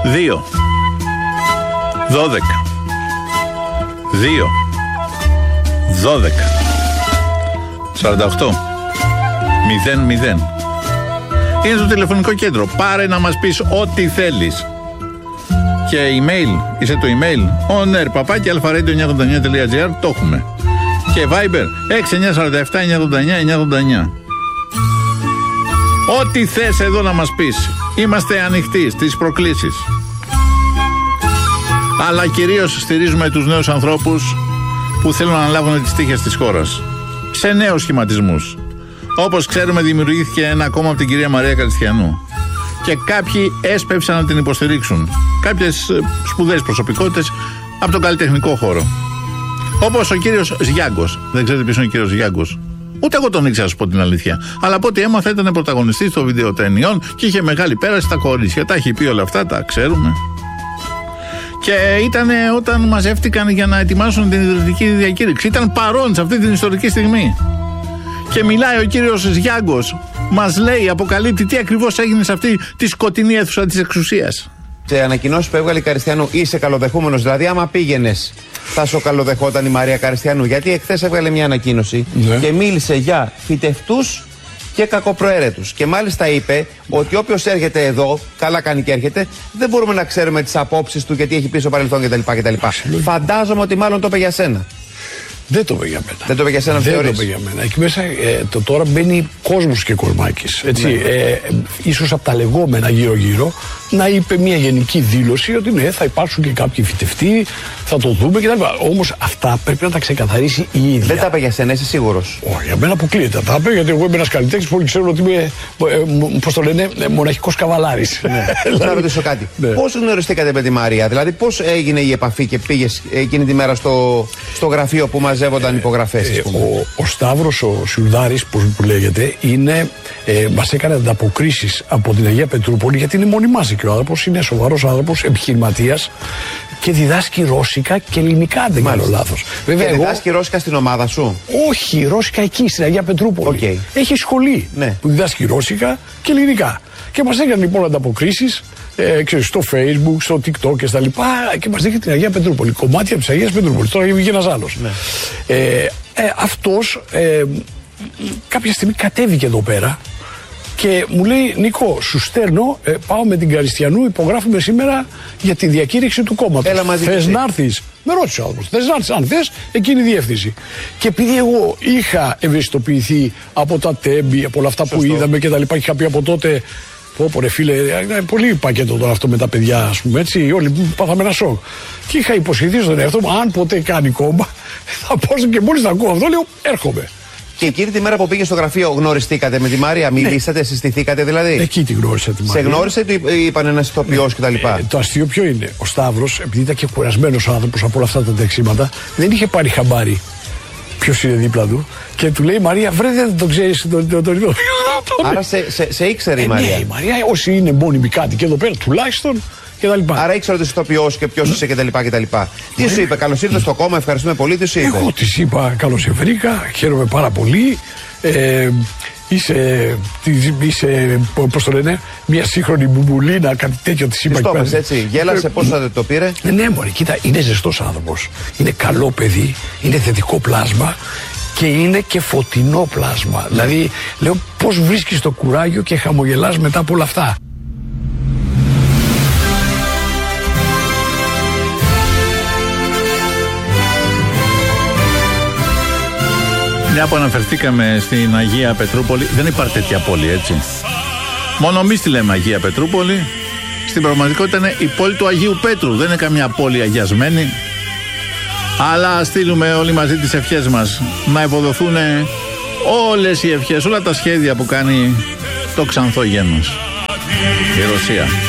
Είναι το τηλεφωνικό κέντρο. Πάρε να μας πεις ό,τι θέλεις. Και email, είσαι το email onair@alpha-radio989.gr, το έχουμε. Και Viber 6947-989-989. Ό,τι θες εδώ να μας πεις. Είμαστε ανοιχτοί στις προκλήσεις. Αλλά κυρίως στηρίζουμε τους νέους ανθρώπους που θέλουν να αναλάβουν τις τύχες της χώρας. Σε νέους σχηματισμούς. Όπως ξέρουμε, δημιουργήθηκε ένα κόμμα από την κυρία Μαρία Καριστιανού. Και κάποιοι έσπευσαν να την υποστηρίξουν. Κάποιες σπουδαίες προσωπικότητες από τον καλλιτεχνικό χώρο. Όπως ο κύριος Ζιάγκος. Δεν ξέρετε ποιος είναι ο κύριος Ζιάγκος? Ούτε εγώ τον ήξερα, να σου πω την αλήθεια. Αλλά από ό,τι έμαθα, ήταν πρωταγωνιστής στο βίντεο ταινιών και είχε μεγάλη πέραση στα κορίτσια. Τα έχει πει όλα αυτά, τα ξέρουμε. Και ήταν όταν μαζεύτηκαν για να ετοιμάσουν την ιδρυτική διακήρυξη. Ήταν παρόν σε αυτή την ιστορική στιγμή. Και μιλάει ο κύριος Ζιάγκος. Μας λέει, αποκαλύπτει τι ακριβώς έγινε σε αυτή τη σκοτεινή αίθουσα της εξουσίας. Σε ανακοινώσεις που έβγαλε η Καριστιανού, είσαι καλοδεχούμενος? Δηλαδή, άμα πήγαινες, θα σου καλοδεχόταν η Μαρία Καριστιανού? Γιατί εχθές έβγαλε μια ανακοίνωση και μίλησε για φυτευτούς και κακοπροαίρετους. Και μάλιστα είπε ότι όποιος έρχεται εδώ, καλά κάνει και έρχεται, δεν μπορούμε να ξέρουμε τις απόψεις του, γιατί έχει πει στο παρελθόν κτλ. Φαντάζομαι ότι μάλλον το είπε για σένα. Δεν το είπε για μένα. Δεν το είπε για σένα, δεν το είπε για μένα. Εκεί μέσα τώρα μπαίνει κόσμος και Κορμάκης. Έτσι, ίσως από τα λεγόμενα γύρω-γύρω να είπε μια γενική δήλωση ότι ναι, θα υπάρξουν και κάποιοι φυτευτοί, θα το δούμε κτλ. Όμως αυτά πρέπει να τα ξεκαθαρίσει η ίδια. Δεν τα είπε για σένα, είσαι σίγουρος? Όχι, για μένα αποκλείεται. Τα είπε γιατί εγώ είμαι ένας καλλιτέχνης που όλοι ξέρουν ότι είμαι, πώς το λένε, μοναχικός καβαλάρης. Να ρωτήσω κάτι. Πώς γνωριστήκατε με τη Μαρία? Δηλαδή, πώς έγινε η επαφή και πήγες εκείνη τη μέρα στο γραφείο που μαζεύονταν υπογραφές? Ο Σταύρος ο Σιουρδάρης, που λέγεται, μας έκανε ανταποκρίσεις από την Αγία Πετρούπολη, γιατί είναι μόνοι μας και ο άνθρωπος είναι σοβαρός άνθρωπος, επιχειρηματίας και διδάσκει ρώσικα και ελληνικά, αν δεν κάνω λάθος. Βέβαια, και διδάσκει ρώσικα στην ομάδα σου? Όχι, ρώσικα εκεί στην Αγία Πετρούπολη. Έχει σχολή που διδάσκει ρώσικα και ελληνικά. Και μας έκανε λοιπόν ανταποκρίσεις στο Facebook, στο TikTok και στα λοιπά, και μας δείχνει την Αγία Πετρούπολη. Κομμάτια της Αγίας Πετρούπολης. Τώρα βγήκε ένας άλλος. Αυτός κάποια στιγμή κατέβηκε εδώ πέρα και μου λέει, Νίκο, σου στέλνω, πάω με την Καριστιανού, υπογράφουμε σήμερα για τη διακήρυξη του κόμματος. Θες να έρθεις? Με ρώτησε ο άνθρωπος. Θες να έρθεις? Αν θες, εκείνη η διεύθυνση. Και επειδή εγώ είχα ευαισθητοποιηθεί από τα τέμπη, από όλα αυτά που είδαμε και τα λοιπά, είχα πει από τότε, πω ρε φίλε, είναι πολύ πακέτο τώρα αυτό με τα παιδιά, ας πούμε, έτσι, όλοι πάθαμε ένα σοκ. Και είχα υποσχεθεί στον εαυτό μου, αν ποτέ κάνει κόμμα, θα πω και μόλις θα ακούω αυτό, λέω, έρχομαι. Και εκείνη τη μέρα που πήγε στο γραφείο, γνωριστήκατε με τη Μαρία, μιλήσατε, συστηθήκατε δηλαδή? Εκεί τη γνώρισα τη Μαρία. Σε γνώρισε ή είπαν ένας ηθοποιός κτλ? Το αστείο ποιο είναι? Ο Σταύρος, επειδή ήταν και κουρασμένος άνθρωπος από όλα αυτά τα τεξίματα, δεν είχε πάρει χαμπάρι ποιος είναι δίπλα του και του λέει, Μαρία, βρε, δεν τον ξέρεις τον ηθοποιό? Άρα σε ήξερε η Μαρία? Ναι, η Μαρία, όσοι είναι μόνιμοι κάτοικοι εδώ πέρα, τουλάχιστον. Άρα ήξερα ότι είσαι ηθοποιός και ποιος είσαι κτλ. Τι σου είπε? Καλώς ήρθες στο κόμμα, ευχαριστούμε πολύ. Τι σου είπε? Εγώ της είπα, καλώς σε βρήκα, χαίρομαι πάρα πολύ. Είσαι, πώς το λένε, μια σύγχρονη μπουμπουλίνα, κάτι τέτοιο της είπα. Τι το είπες έτσι? Γέλασε? Πώς θα το πήρε? Ναι, μωρέ, κοίτα, είναι ζεστός άνθρωπος. Είναι καλό παιδί, είναι θετικό πλάσμα και είναι και φωτεινό πλάσμα. Δηλαδή, λέω, πώς βρίσκεις το κουράγιο και χαμογελάς μετά από όλα αυτά? Μια που αναφερθήκαμε στην Αγία Πετρούπολη, δεν υπάρχει τέτοια πόλη, έτσι. Μόνο εμείς τη λέμε Αγία Πετρούπολη. Στην πραγματικότητα είναι η πόλη του Αγίου Πέτρου. Δεν είναι καμιά πόλη αγιασμένη. Αλλά στείλουμε όλοι μαζί τις ευχές μας να ευοδοθούν όλες οι ευχές, όλα τα σχέδια που κάνει το ξανθό γένος, η Ρωσία.